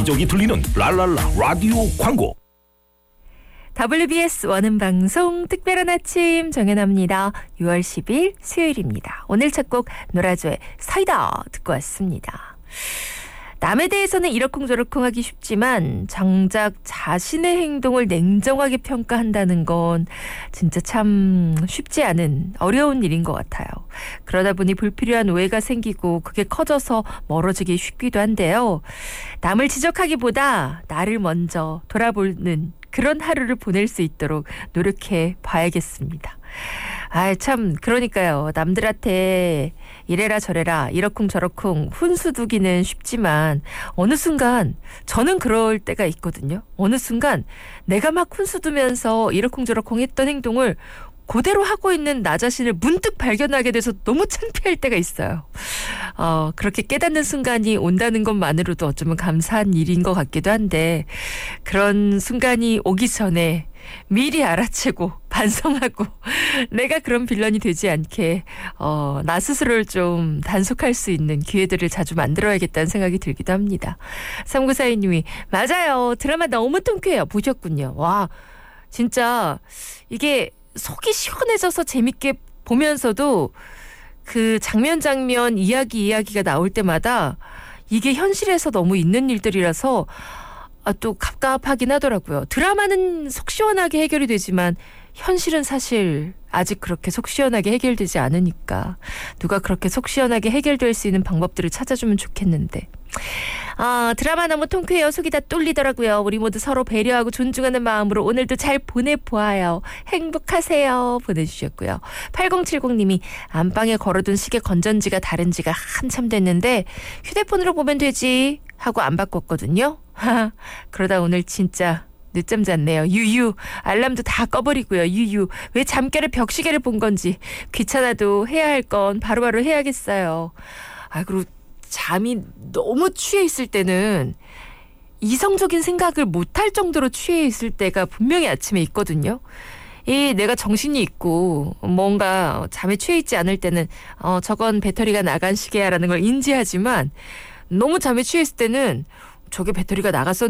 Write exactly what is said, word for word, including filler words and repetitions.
저기 들리는 랄랄라 라디오 광고. 더블유비에스 원음방송 특별한 아침 정연아입니다. 유월 십일 수요일입니다. 오늘 첫 곡 노라조의 사이다 듣고 왔습니다. 남에 대해서는 이러쿵저러쿵 하기 쉽지만 정작 자신의 행동을 냉정하게 평가한다는 건 진짜 참 쉽지 않은 어려운 일인 것 같아요. 그러다 보니 불필요한 오해가 생기고 그게 커져서 멀어지기 쉽기도 한데요. 남을 지적하기보다 나를 먼저 돌아보는 그런 하루를 보낼 수 있도록 노력해 봐야겠습니다. 아, 참 그러니까요. 남들한테 이래라 저래라 이러쿵저러쿵 훈수 두기는 쉽지만 어느 순간 저는 그럴 때가 있거든요. 어느 순간 내가 막 훈수 두면서 이러쿵저러쿵 했던 행동을 그대로 하고 있는 나 자신을 문득 발견하게 돼서 너무 창피할 때가 있어요. 어, 그렇게 깨닫는 순간이 온다는 것만으로도 어쩌면 감사한 일인 것 같기도 한데 그런 순간이 오기 전에 미리 알아채고 반성하고 내가 그런 빌런이 되지 않게 어, 나 스스로를 좀 단속할 수 있는 기회들을 자주 만들어야겠다는 생각이 들기도 합니다. 삼구사이 님이 맞아요. 드라마 너무 통쾌해요. 보셨군요. 와, 진짜 이게 속이 시원해져서 재밌게 보면서도 그 장면 장면 이야기 이야기가 나올 때마다 이게 현실에서 너무 있는 일들이라서 아, 또 갑갑하긴 하더라고요. 드라마는 속 시원하게 해결이 되지만 현실은 사실 아직 그렇게 속 시원하게 해결되지 않으니까 누가 그렇게 속 시원하게 해결될 수 있는 방법들을 찾아주면 좋겠는데. 아, 드라마 너무 통쾌해요. 속이 다 뚫리더라고요. 우리 모두 서로 배려하고 존중하는 마음으로 오늘도 잘 보내보아요. 행복하세요. 보내주셨고요. 팔공칠공 님이 안방에 걸어둔 시계 건전지가 다른 지가 한참 됐는데 휴대폰으로 보면 되지 하고 안 바꿨거든요. 그러다 오늘 진짜 늦잠 잤네요. 유유. 알람도 다 꺼버리고요. 유유. 왜 잠결에 벽시계를 본 건지 귀찮아도 해야 할 건 바로바로 해야겠어요. 아, 그리고 잠이 너무 취해 있을 때는 이성적인 생각을 못할 정도로 취해 있을 때가 분명히 아침에 있거든요. 이 내가 정신이 있고 뭔가 잠에 취해 있지 않을 때는 어 저건 배터리가 나간 시계야라는 걸 인지하지만 너무 잠에 취해 있을 때는 저게 배터리가 나갔었는데